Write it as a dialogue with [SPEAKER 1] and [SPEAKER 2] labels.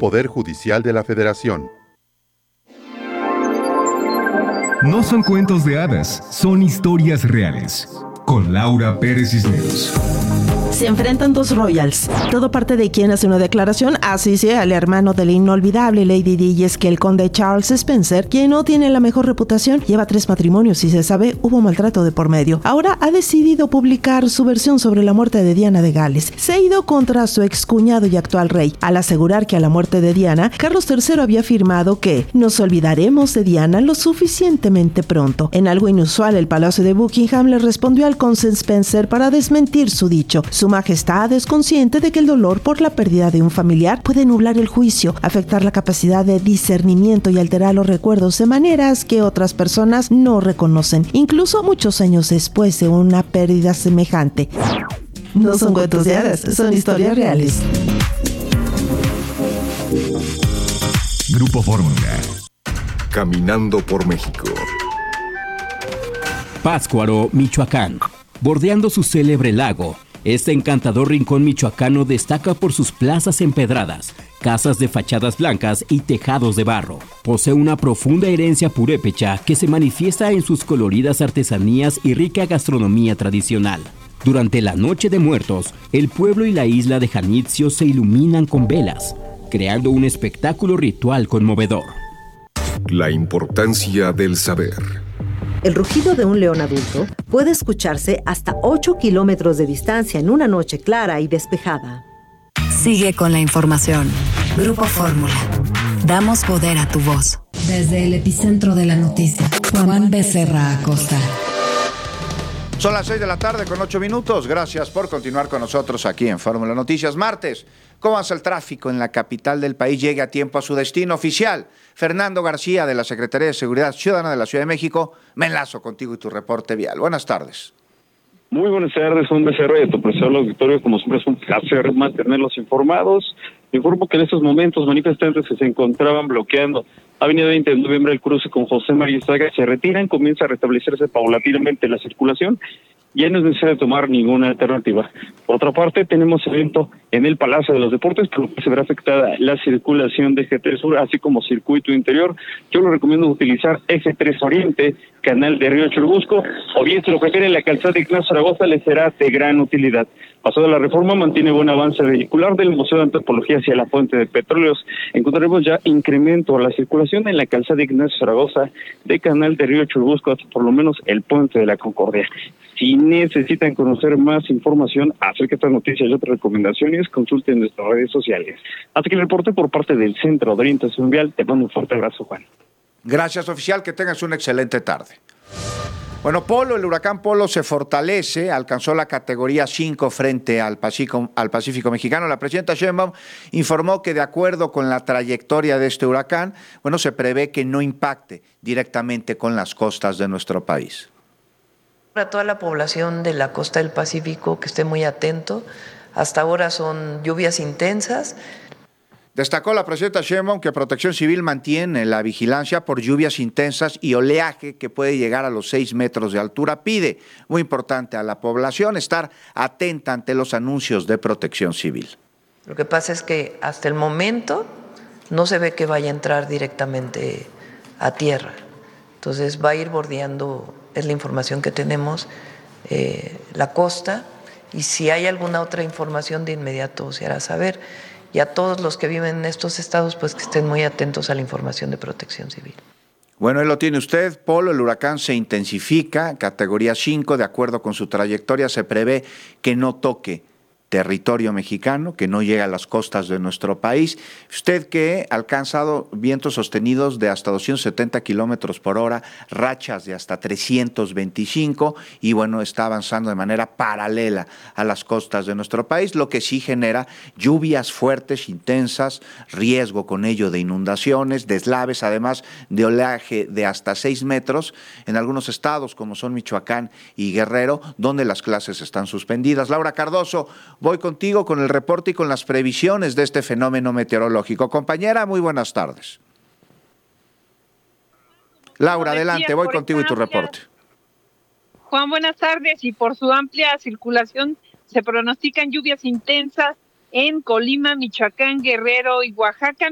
[SPEAKER 1] Poder Judicial de la Federación.
[SPEAKER 2] No son cuentos de hadas, son historias reales. Con Laura Pérez Cisneros.
[SPEAKER 3] Se enfrentan dos royals. Todo parte de quien hace una declaración, así sea el hermano de la inolvidable Lady Di, y es que el conde Charles Spencer, quien no tiene la mejor reputación, lleva 3 matrimonios y se sabe hubo maltrato de por medio. Ahora ha decidido publicar su versión sobre la muerte de Diana de Gales. Se ha ido contra su excuñado y actual rey, al asegurar que a la muerte de Diana, Carlos III había afirmado que nos olvidaremos de Diana lo suficientemente pronto. En algo inusual, el Palacio de Buckingham le respondió al conde Spencer para desmentir su dicho. Su Majestad es consciente de que el dolor por la pérdida de un familiar puede nublar el juicio, afectar la capacidad de discernimiento y alterar los recuerdos de maneras que otras personas no reconocen, incluso muchos años después de una pérdida semejante. No son cuentos de hadas, son historias reales.
[SPEAKER 2] Grupo Fórmula.
[SPEAKER 4] Caminando por México.
[SPEAKER 5] Pátzcuaro, Michoacán. Bordeando su célebre lago, este encantador rincón michoacano destaca por sus plazas empedradas, casas de fachadas blancas y tejados de barro. Posee una profunda herencia purépecha que se manifiesta en sus coloridas artesanías y rica gastronomía tradicional. Durante la Noche de Muertos, el pueblo y la isla de Janitzio se iluminan con velas, creando un espectáculo ritual conmovedor.
[SPEAKER 4] La importancia del saber.
[SPEAKER 6] El rugido de un león adulto puede escucharse hasta 8 kilómetros de distancia en una noche clara y despejada.
[SPEAKER 7] Sigue con la información. Grupo Fórmula. Damos poder a tu voz.
[SPEAKER 8] Desde el epicentro de la noticia, Juan Becerra Acosta.
[SPEAKER 9] Son las 6 de la tarde con 8 minutos. Gracias por continuar con nosotros aquí en Fórmula Noticias. Martes, ¿cómo avanza el tráfico en la capital del país? Llegue a tiempo a su destino oficial. Fernando García, de la Secretaría de Seguridad Ciudadana de la Ciudad de México. Me enlazo contigo y tu reporte vial. Buenas tardes.
[SPEAKER 10] Muy buenas tardes, Juan Becerra, y a tu apreciable auditorio. Como siempre es un placer mantenerlos informados. Informo que en estos momentos manifestantes que se encontraban bloqueando Avenida 20 de Noviembre, el cruce con José María Saga, se retiran, comienza a restablecerse paulatinamente la circulación. Ya no es necesario tomar ninguna alternativa. Por otra parte, tenemos evento en el Palacio de los Deportes, por lo que se verá afectada la circulación de Eje 3 Sur, así como circuito interior. Yo lo recomiendo utilizar Eje 3 Oriente, canal de Río Churubusco, o bien si lo prefiere la calzada de Ignacio Zaragoza, les será de gran utilidad. Pasada la reforma, mantiene buen avance vehicular del Museo de Antropología hacia la Fuente de Petróleos. Encontraremos ya incremento a la circulación en la calzada de Ignacio Zaragoza, de canal de Río Churubusco hasta por lo menos el Puente de la Concordia. Si necesitan conocer más información acerca de estas noticias y otras recomendaciones, consulten nuestras redes sociales. Hasta que el reporte por parte del Centro de Orientación Vial. Te mando un fuerte abrazo, Juan.
[SPEAKER 9] Gracias, oficial. Que tengas una excelente tarde. Bueno, Polo, el huracán Polo se fortalece, alcanzó la categoría 5 frente al Pacífico mexicano. La presidenta Sheinbaum informó que de acuerdo con la trayectoria de este huracán, bueno, se prevé que no impacte directamente con las costas de nuestro país.
[SPEAKER 11] Para toda la población de la costa del Pacífico que esté muy atento, hasta ahora son lluvias intensas.
[SPEAKER 9] Destacó la presidenta Sheinbaum que Protección Civil mantiene la vigilancia por lluvias intensas y oleaje que puede llegar a los 6 metros de altura. Pide, muy importante, a la población estar atenta ante los anuncios de Protección Civil.
[SPEAKER 11] Lo que pasa es que hasta el momento no se ve que vaya a entrar directamente a tierra. Entonces va a ir bordeando, es la información que tenemos, la costa, y si hay alguna otra información de inmediato se hará saber. Y a todos los que viven en estos estados, pues que estén muy atentos a la información de Protección Civil.
[SPEAKER 9] Bueno, ahí lo tiene usted, Polo. El huracán se intensifica, categoría 5, de acuerdo con su trayectoria, se prevé que no toque territorio mexicano, que no llegue a las costas de nuestro país. Usted que ha alcanzado vientos sostenidos de hasta 270 kilómetros por hora, rachas de hasta 325, y bueno, está avanzando de manera paralela a las costas de nuestro país, lo que sí genera lluvias fuertes, intensas, riesgo con ello de inundaciones, deslaves, además de oleaje de hasta 6 metros en algunos estados como son Michoacán y Guerrero, donde las clases están suspendidas. Laura Cardoso, voy contigo con el reporte y con las previsiones de este fenómeno meteorológico. Compañera, muy buenas tardes. Laura, adelante, voy contigo y tu reporte.
[SPEAKER 12] Juan, buenas tardes. Y por su amplia circulación se pronostican lluvias intensas en Colima, Michoacán, Guerrero y Oaxaca.